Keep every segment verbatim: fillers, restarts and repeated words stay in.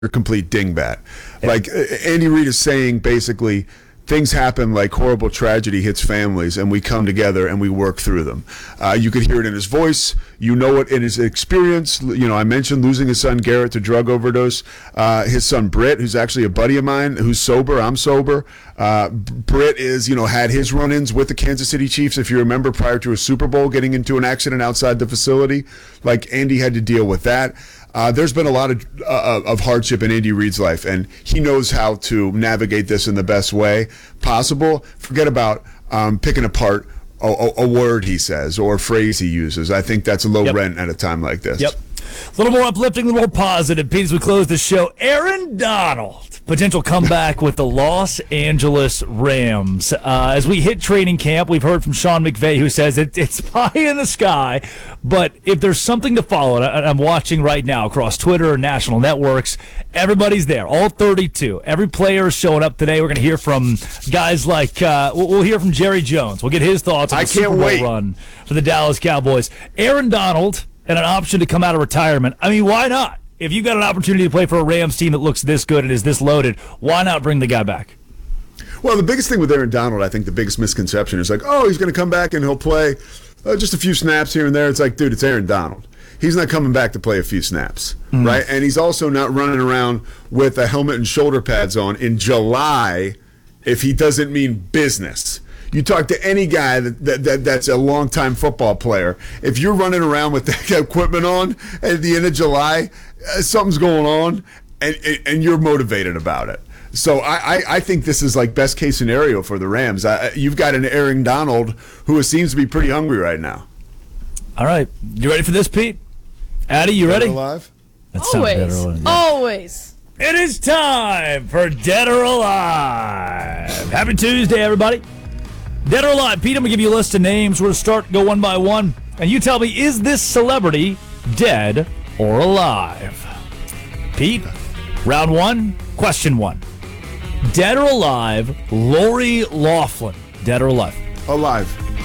complete dingbat. Like uh, Andy Reid is saying, basically, things happen like horrible tragedy hits families, and we come together and we work through them. Uh, you could hear it in his voice. You know it in his experience. You know, I mentioned losing his son Garrett to drug overdose. Uh, his son Britt, who's actually a buddy of mine, who's sober. I'm sober. Uh, Britt is, you know, had his run-ins with the Kansas City Chiefs, if you remember, prior to a Super Bowl, getting into an accident outside the facility. Like, Andy had to deal with that. Uh, there's been a lot of uh, of hardship in Andy Reid's life, and he knows how to navigate this in the best way possible. Forget about um, picking apart a, a, a word he says or a phrase he uses. I think that's low yep. rent at a time like this. Yep. A little more uplifting, a little more positive. Pete, as we close the show, Aaron Donald, potential comeback with the Los Angeles Rams. Uh, as we hit training camp, we've heard from Sean McVay, who says it, it's pie in the sky. But if there's something to follow, and I'm watching right now across Twitter and national networks, everybody's there, all thirty-two. Every player is showing up today. We're going to hear from guys like, uh, we'll hear from Jerry Jones. We'll get his thoughts on the I Super can't Bowl wait. run for the Dallas Cowboys. Aaron Donald, and an option to come out of retirement. I mean, why not? If you've got an opportunity to play for a Rams team that looks this good and is this loaded, why not bring the guy back? Well, the biggest thing with Aaron Donald, I think the biggest misconception is like, oh, he's going to come back and he'll play uh, just a few snaps here and there. It's like, dude, it's Aaron Donald. He's not coming back to play a few snaps, mm. right? And he's also not running around with a helmet and shoulder pads on in July if he doesn't mean business. You talk to any guy that, that, that that's a longtime football player. If you're running around with that equipment on at the end of July, uh, something's going on, and, and and you're motivated about it. So I, I, I think this is like best case scenario for the Rams. I, you've got an Aaron Donald who seems to be pretty hungry right now. All right, you ready for this, Pete? Addy, you ready? Dead or alive? That sounds Always. better, yeah. Always. It is time for Dead or Alive. Happy Tuesday, everybody. Dead or alive, Pete, I'm going to give you a list of names. We're going to start, go one by one. And you tell me, is this celebrity dead or alive? Pete, round one, question one. Dead or alive, Lori Loughlin. Dead or alive? Alive.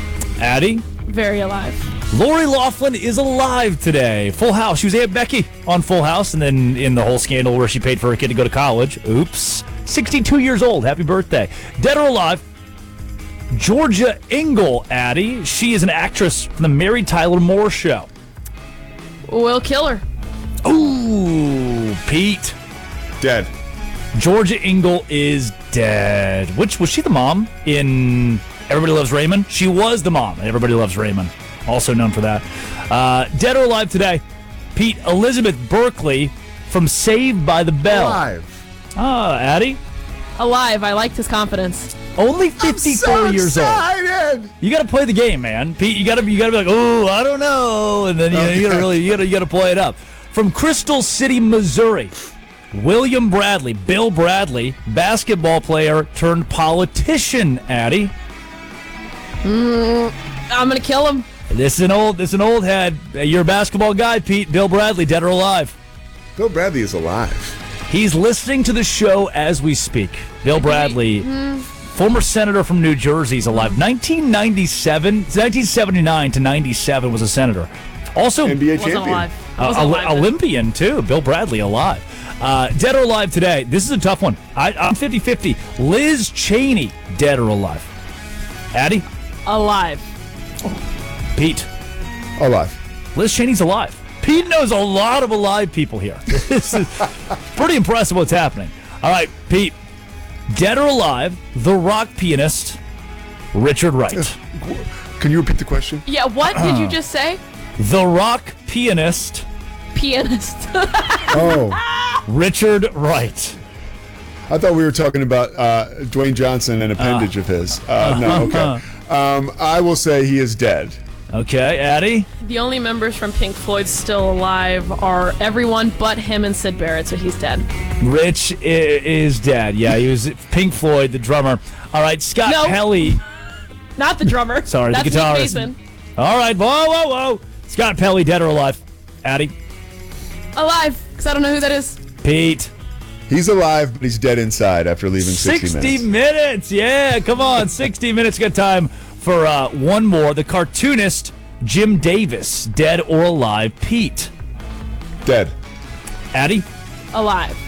Addy? Very alive. Lori Loughlin is alive today. Full House. She was Aunt Becky on Full House, and then in the whole scandal where she paid for her kid to go to college. Oops. sixty-two years old. Happy birthday. Dead or alive, Georgia Engel, Addy. She is an actress from the Mary Tyler Moore Show. We'll kill her. Ooh, Pete. Dead. Georgia Engel is dead. Which was she the mom in Everybody Loves Raymond? She was the mom in Everybody Loves Raymond. Also known for that. Uh, dead or alive today, Pete, Elizabeth Berkley from Saved by the Bell. Alive. Ah, Addy. Alive. I liked his confidence. Only fifty-four I'm so years excited. old. You got to play the game, man. Pete, you got to you got to be like, "Oh, I don't know." And then you, know, you got to really you got to you got to play it up. From Crystal City, Missouri, William Bradley, Bill Bradley, basketball player turned politician, Addy. Mm, I'm going to kill him. This is an old this is an old head. You're a basketball guy, Pete. Bill Bradley, dead or alive? Bill Bradley is alive. He's listening to the show as we speak. Bill Bradley, mm-hmm. former senator from New Jersey, is alive. nineteen ninety-seven, nineteen seventy-nine to ninety-seven was a senator. Also, N B A wasn't champion. alive. Uh, Wasn't alive then. Olympian, too. Bill Bradley, alive. Uh, dead or alive today. This is a tough one. I, I'm fifty-fifty. Liz Cheney, dead or alive? Addy? Alive. Pete? Alive. Liz Cheney's alive. Pete knows a lot of alive people here. This is pretty impressive what's happening. All right, Pete. Dead or alive, the rock pianist, Richard Wright. Can you repeat the question? Yeah, what did you just say? The rock pianist, Pianist. Oh. Richard Wright. I thought we were talking about uh, Dwayne Johnson, an appendage uh, of his. Uh, no, okay. Um, I will say he is dead. Okay, Addy? The only members from Pink Floyd still alive are everyone but him and Sid Barrett, so he's dead. Rich i- is dead. Yeah, he was Pink Floyd, the drummer. All right, Scott No. Pelly. Not the drummer. Sorry, That's the guitarist. Nick Mason. All right, whoa, whoa, whoa. Scott Pelly, dead or alive? Addy? Alive, because I don't know who that is. Pete? He's alive, but he's dead inside after leaving sixty, sixty minutes. minutes. Yeah, come on. sixty minutes. Got time for uh, one more. The cartoonist Jim Davis, dead or alive? Pete? Dead. Addy? Alive.